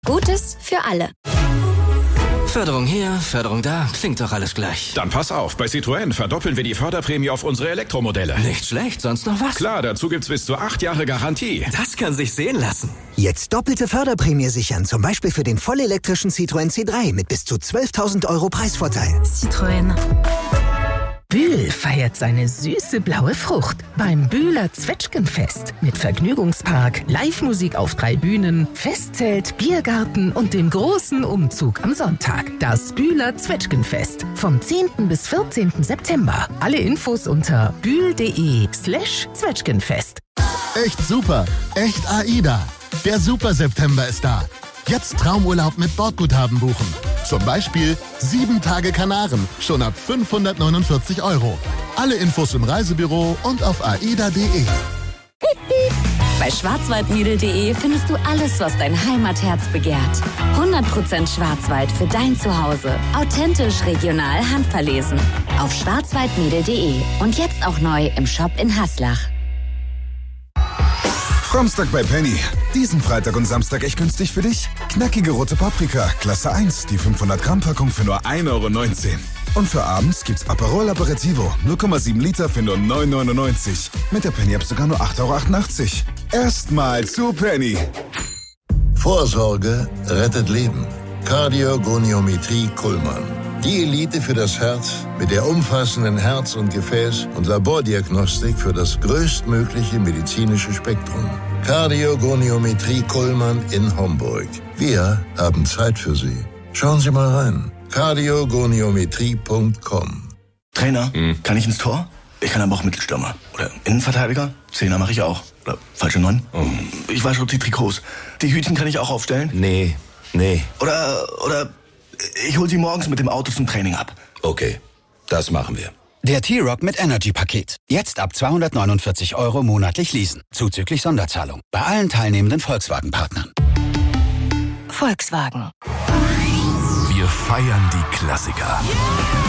Gutes für alle. Förderung hier, Förderung da, klingt doch alles gleich. Dann pass auf, bei Citroën verdoppeln wir die Förderprämie auf unsere Elektromodelle. Nicht schlecht, sonst noch was? Klar, dazu gibt's bis zu 8 Jahre Garantie. Das kann sich sehen lassen. Jetzt doppelte Förderprämie sichern, zum Beispiel für den vollelektrischen Citroën C3 mit bis zu 12.000 € Preisvorteil. Citroën. Bühl feiert seine süße blaue Frucht beim Bühler Zwetschgenfest mit Vergnügungspark, Live-Musik auf 3 Bühnen, Festzelt, Biergarten und dem großen Umzug am Sonntag. Das Bühler Zwetschgenfest vom 10. bis 14. September. Alle Infos unter bühl.de/Zwetschgenfest. Echt super, echt AIDA. Der Super September ist da. Jetzt Traumurlaub mit Bordguthaben buchen. Zum Beispiel 7 Tage Kanaren, schon ab 549 €. Alle Infos im Reisebüro und auf aida.de. Bei schwarzwaldmädel.de findest du alles, was dein Heimatherz begehrt. 100% Schwarzwald für dein Zuhause. Authentisch, regional, handverlesen. Auf schwarzwaldmädel.de. Und jetzt auch neu im Shop in Haslach. Samstag bei Penny. Diesen Freitag und Samstag echt günstig für dich? Knackige rote Paprika, Klasse 1, die 500-Gramm-Packung für nur 1,19 €. Und für abends gibt's Aperol Aperitivo, 0,7 Liter für nur 9,99 €. Mit der Penny-App sogar nur 8,88 €. Erstmal zu Penny. Vorsorge rettet Leben. Kardiogoniometrie Kuhlmann. Die Elite für das Herz mit der umfassenden Herz- und Gefäß- und Labordiagnostik für das größtmögliche medizinische Spektrum. Kardiogoniometrie Kuhlmann in Homburg. Wir haben Zeit für Sie. Schauen Sie mal rein. kardiogoniometrie.com. Trainer, kann ich ins Tor? Ich kann aber auch Mittelstürmer. Oder Innenverteidiger? Zehner mache ich auch. Oder falsche 9? Ich wasche die Trikots. Die Hütchen kann ich auch aufstellen? Nee. Oder ich hol sie morgens mit dem Auto zum Training ab. Okay, das machen wir. Der T-Rock mit Energy-Paket. Jetzt ab 249 € monatlich leasen. Zuzüglich Sonderzahlung. Bei allen teilnehmenden Volkswagen-Partnern. Volkswagen. Wir feiern die Klassiker.